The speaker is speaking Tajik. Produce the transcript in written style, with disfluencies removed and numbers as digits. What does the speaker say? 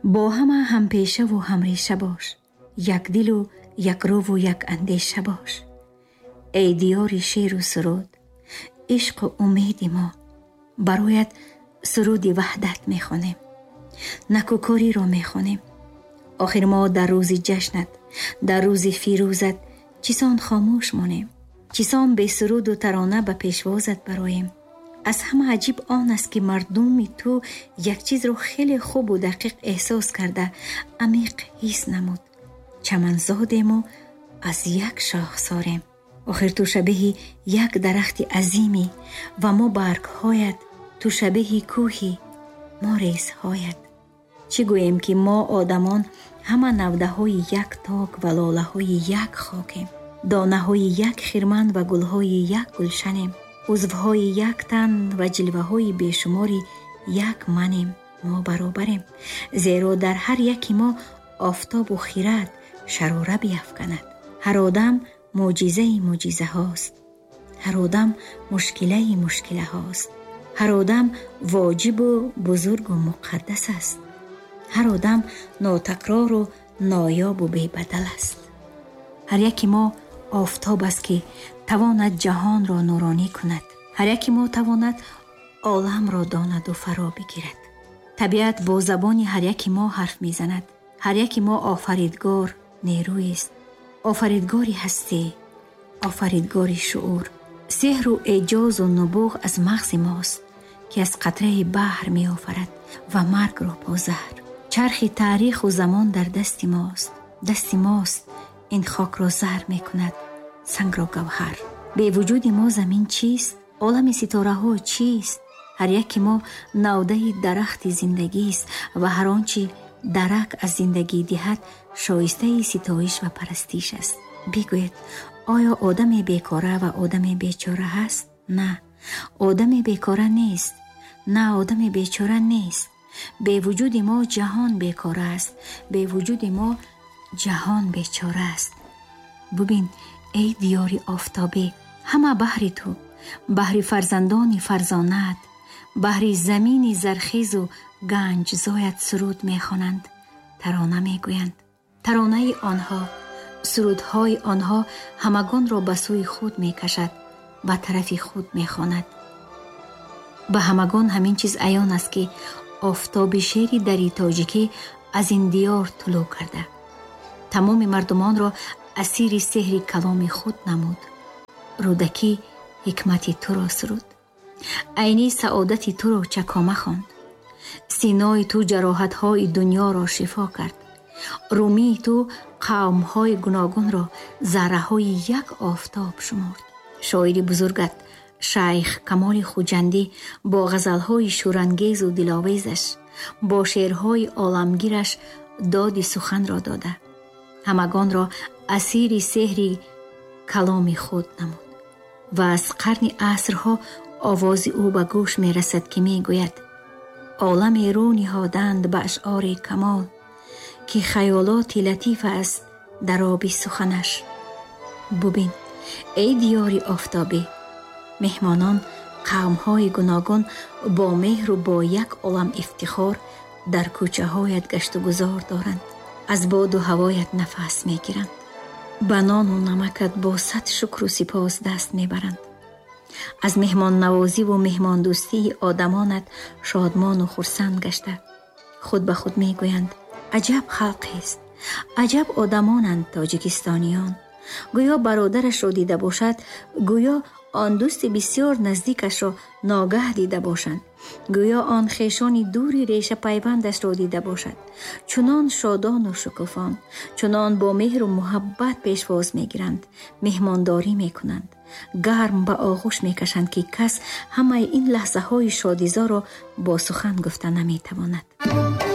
бо ҳама ҳампешаву ҳамреша бош, як дилу як рӯву як андеша бош. эй диёри шеъру суруд, ишқу умеди мо, бароят суруди ваҳдат мехонем, накӯкориро мехонем. охир мо дар рӯзи ҷашнат, дар рӯзи фирӯзат чисон хомӯш монем, чисон бесуруду тарона ба пешвозат бароем. аз ҳама аҷиб он аст ки мардуми ту як чизро хеле хубу дақиқ эҳсос карда амиқ ҳис намуд. чаманзодему аз як шохсорем. охир ту шабеҳи як дарахти азимӣ ва мо баргҳоят, ту шабеҳи кӯҳи, мо резҳоят. чӣ гӯем ки мо одамон ҳама навдаҳои як ток ва лолаҳои як хокем, донаҳои як хирман ва гулҳои як гулшанем, узвҳои як тан ва ҷилваҳои бешумори як манем. мо баробарем, зеро дар ҳар яки мо офтобу хират шарора биафканад. ҳар одам мӯъҷизаи мӯъҷизаҳост, ҳар одам мушкилаи мушкилаҳост, ҳар одам воҷибу бузургу муқаддас аст, ҳар одам нотакрору ноёбу бебадал аст. ҳар яки мо офтоб аст ки тавонад ҷаҳонро нуронӣ кунад. ҳар яки мо тавонад оламро донаду фаро бигирад. табиат бо забони ҳар яки мо ҳарф мезанад. ҳар яки мо офаридгор нерӯест, офаридгори ҳастӣ, офаридгори шуъур. сеҳру эҷозу нубуғ аз мағзи мост ки аз қатраи баҳр меофарад ва маргро позаҳр. чархи таъриху замон дар дасти мост. дасти мост ин хокро зар мекунад, сангро гавҳар. бевуҷуди мо замин чист? олами ситораҳо чист? ҳар яки мо навдаи дарахти зиндагист ва ҳар он чи дарак аз зиндагӣ диҳад шоистаи ситоиш ва парастиш аст. бигӯед, оё одаме бекора ва одаме бечора ҳаст? на, одаме бекора нест. на, одаме бечора нест. бевуҷуди мо ҷаҳон бекора аст. бевуҷуди мо ҷаҳон бечора аст. бубин, эй диёри офтобӣ, ҳама баҳри ту, баҳри фарзандони фарзонаат, баҳри замини зархезу ганҷзоят суруд мехонанд, тарона мегӯянд. таронаи онҳо, сурудҳои онҳо ҳамагонро ба сӯи худ мекашад, ба тарафи худ мехонад. ба ҳамагон ҳамин чиз аён аст ки офтоби шери дари тоҷикӣ аз ин диёр тулӯ карда, тамоми мардумонро асири сеҳри каломи худ намуд. рӯдакӣ ҳикмати туро суруд, айни саодати туро чакома хонд. синои ту ҷароҳатҳои дуньёро шифо кард. румии ту қавмҳои гуногунро зарраҳои як офтоб шумурд. шоири бузургат шайх Камоли Хуҷандӣ бо ғазалҳои шӯрангезу диловезаш, бо шеърҳои оламгираш доди суханро дода, ҳамагонро асири сеҳри каломи худ намуд. ва аз қарни асрҳо овози ӯ ба гӯш мерасад ки мегӯяд: оламе рӯ ниҳоданд ба ашъори камол, ки хаёлоти латиф аст дар оби суханаш. бубин, эй диёри офтобӣ, меҳмонон қавмҳои гуногун бо меҳру бо як олам ифтихор дар кӯчаҳоят гаштугузор доранд. аз боду ҳавоят нафас мегиранд. ба нону намакат бо сад шукру сипос даст мебаранд. аз меҳмоннавозиву меҳмондӯстии одамонат шодмону хурсанд гашта худ ба худ мегӯянд: аҷаб халқест, аҷаб одамонанд тоҷикистониён. гӯё бародарашро дида бошад, гӯё он дӯсти бисёр наздикашро ногаҳ дида бошанд, гӯё он хешони дури решапайвандашро дида бошад. чунон шодону шукуфон, чунон бо меҳру муҳаббат пешвоз мегиранд, меҳмондорӣ мекунанд, гарм ба оғӯш мекашанд ки кас ҳамаи ин лаҳзаҳои шодизоро бо сухан гуфта наметавонад.